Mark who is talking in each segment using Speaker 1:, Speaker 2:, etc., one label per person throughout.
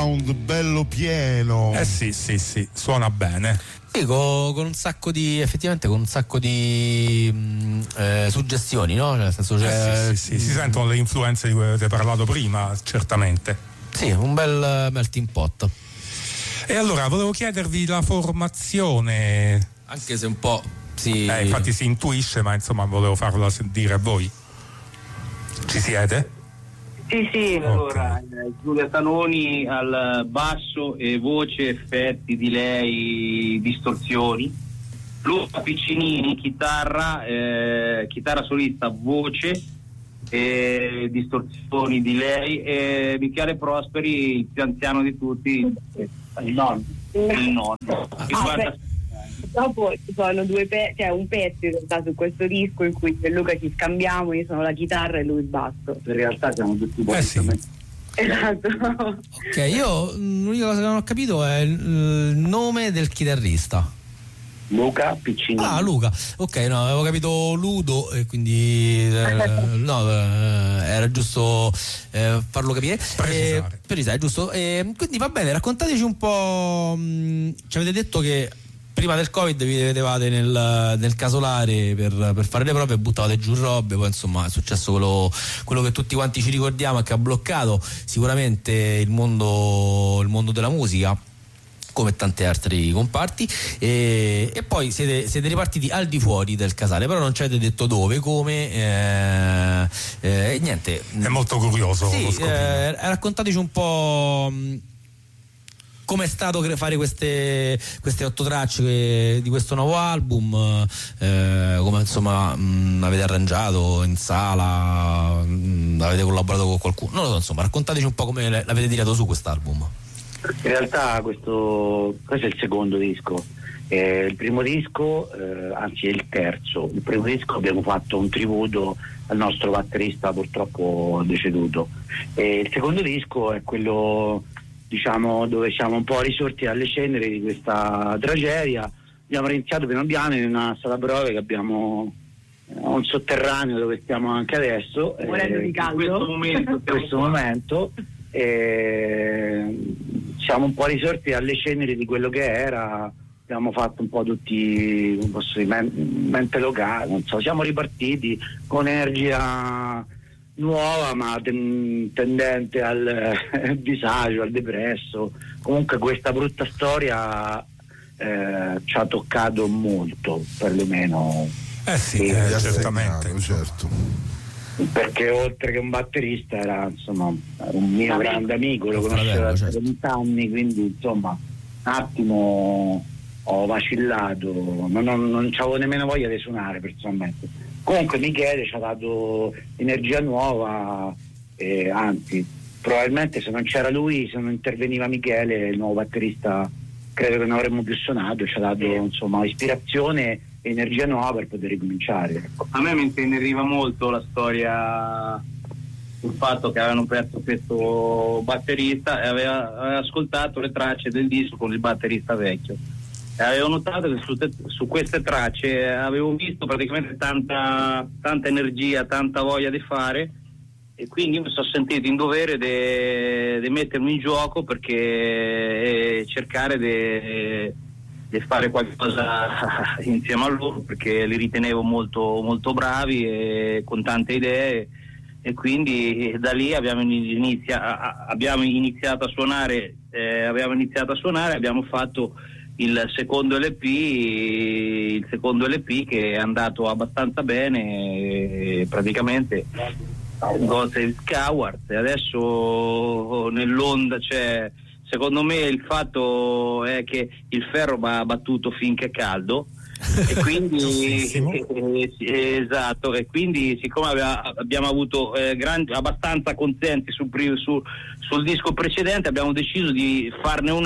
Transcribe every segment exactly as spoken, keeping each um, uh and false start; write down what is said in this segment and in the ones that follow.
Speaker 1: sound bello pieno.
Speaker 2: Eh sì, sì, sì, suona bene.
Speaker 3: Sì, con, con un sacco di, effettivamente con un sacco di mh, eh, suggestioni, no? Cioè, nel senso, cioè,
Speaker 2: eh sì, sì, sì, si sentono le influenze di cui avete parlato prima, certamente.
Speaker 3: Sì, un bel melting pot.
Speaker 2: E allora volevo chiedervi la formazione,
Speaker 3: anche se un po' si...
Speaker 2: eh, infatti si intuisce, ma insomma volevo farla sentire a voi. Ci siete?
Speaker 4: Sì, sì,
Speaker 2: Okay.
Speaker 4: allora eh, Giulia Tanoni al basso e voce, effetti, delay, distorsioni. Luca Piccinini, chitarra, eh, chitarra solista, voce, e distorsioni, delay, e Michele Prosperi, il più anziano di tutti, eh, il nonno. Il nonno.
Speaker 5: Ah, dopo ci sono due pezzi, cioè un pezzo in realtà su questo disco in cui Luca ci scambiamo, io sono la chitarra e lui il basso.
Speaker 4: In realtà siamo tutti buoni.
Speaker 2: Eh sì.
Speaker 5: Esatto.
Speaker 3: Ok, io l'unica cosa che non ho capito è il, il nome del chitarrista.
Speaker 4: Luca Piccinini.
Speaker 3: Ah, Luca. Ok, no, avevo capito Ludo e quindi eh, no, eh, era giusto eh, farlo capire.
Speaker 2: Precisare.
Speaker 3: Eh, precisare, giusto. Eh, quindi va bene, raccontateci un po'. Mh, ci avete detto che prima del Covid vi vedevate nel, nel casolare per, per fare le prove e buttavate giù robe, poi insomma è successo quello, quello che tutti quanti ci ricordiamo e che ha bloccato sicuramente il mondo, il mondo della musica, come tanti altri comparti, e, e poi siete, siete ripartiti al di fuori del casale, però non ci avete detto dove, come, eh, eh, niente.
Speaker 2: È molto curioso.
Speaker 3: Sì,
Speaker 2: lo
Speaker 3: eh, raccontateci un po' mh, come è stato fare queste, queste otto tracce che, di questo nuovo album, eh, come insomma mh, avete arrangiato in sala, mh, avete collaborato con qualcuno, non lo so, insomma raccontateci un po' come l'avete tirato su quest'album.
Speaker 6: In realtà questo, questo è il secondo disco. Eh, il primo disco, eh, anzi è il terzo. Il primo disco abbiamo fatto un tributo al nostro batterista purtroppo deceduto. E il secondo disco è quello, diciamo, dove siamo un po' risorti dalle ceneri di questa tragedia. Abbiamo iniziato piano piano in una sala prove che abbiamo un sotterraneo dove stiamo anche adesso.
Speaker 5: Morendo
Speaker 6: eh,
Speaker 5: di caldo.
Speaker 4: In questo momento,
Speaker 6: in questo momento e siamo un po' risorti dalle ceneri di quello che era, abbiamo fatto un po' tutti, non posso dire, men- mente locale, non so, siamo ripartiti con energia nuova ma ten- tendente al eh, disagio, al depresso. Comunque questa brutta storia eh, ci ha toccato molto, perlomeno.
Speaker 2: Eh sì,
Speaker 6: Sì,
Speaker 2: eh,
Speaker 1: Vi ha
Speaker 2: certamente.
Speaker 1: segnato, certo.
Speaker 6: Perché oltre che un batterista era insomma un mio grande amico, lo conoscevo da
Speaker 3: certo.
Speaker 6: vent'anni, quindi insomma un attimo ho vacillato, non, non, non avevo nemmeno voglia di suonare personalmente. Comunque Michele ci ha dato energia nuova, e anzi probabilmente se non c'era lui, se non interveniva Michele, il nuovo batterista, credo che non avremmo più suonato. Ci ha dato insomma ispirazione, energia nuova per poter ricominciare, ecco.
Speaker 4: A me mi inteneriva molto la storia sul fatto che avevano perso questo batterista e aveva, aveva ascoltato le tracce del disco con il batterista vecchio e avevo notato che su, te, su queste tracce avevo visto praticamente tanta, tanta energia, tanta voglia di fare, e quindi mi sono sentito in dovere di mettermi in gioco perché eh, cercare di di fare qualcosa insieme a loro, perché li ritenevo molto molto bravi e con tante idee, e quindi da lì abbiamo, inizia, abbiamo iniziato a suonare eh, abbiamo iniziato a suonare abbiamo fatto il secondo L P il secondo L P che è andato abbastanza bene, e praticamente Gotham Cowards, e adesso nell'onda c'è. Secondo me il fatto è che il ferro va battuto finché è caldo e quindi eh, eh, esatto, e quindi siccome aveva, abbiamo avuto eh, grandi, abbastanza consenti sul, su, sul disco precedente, abbiamo deciso di farne un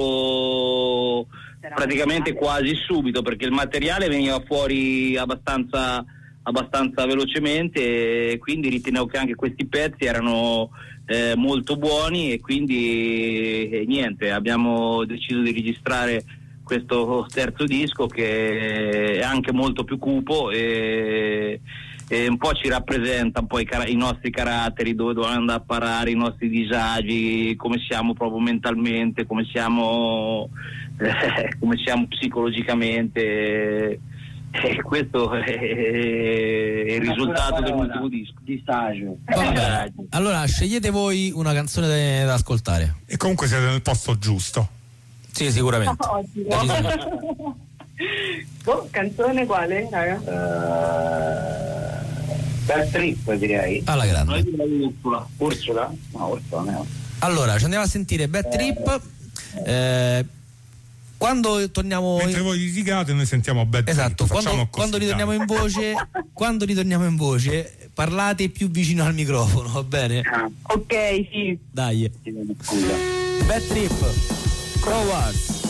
Speaker 4: altro praticamente quasi subito, perché il materiale veniva fuori abbastanza abbastanza velocemente, e quindi ritenevo che anche questi pezzi erano eh, molto buoni, e quindi eh, niente, abbiamo deciso di registrare questo terzo disco che è anche molto più cupo, e, e un po' ci rappresenta un po' i, car- i nostri caratteri, dove dobbiamo andare a parare, i nostri disagi, come siamo proprio mentalmente, come siamo, eh, come siamo psicologicamente. E questo è il risultato dell'ultimo disco.
Speaker 6: Disagio.
Speaker 3: Vabbè, allora scegliete voi una canzone da, da ascoltare.
Speaker 2: E comunque siete nel posto giusto.
Speaker 3: Sì, sicuramente.
Speaker 5: Ottimo. Oh, canzone quale, raga?
Speaker 6: Uh, Bad Trip, direi.
Speaker 3: Alla grande.
Speaker 4: Noi direi Ursula.
Speaker 6: Ursula? No, Ursula no.
Speaker 3: Allora, ci andiamo a sentire Bad Trip. Eh, quando torniamo
Speaker 2: Mentre
Speaker 3: in...
Speaker 2: voi litigate noi sentiamo Bad
Speaker 3: Esatto,
Speaker 2: Trip.
Speaker 3: quando,
Speaker 2: Facciamo così,
Speaker 3: quando
Speaker 2: dai.
Speaker 3: ritorniamo in voce, quando ritorniamo in voce, parlate più vicino al microfono, va bene?
Speaker 6: Ah,
Speaker 5: Ok, sì.
Speaker 3: Dai.
Speaker 6: scusa.
Speaker 3: Bad Trip. Pro Wars.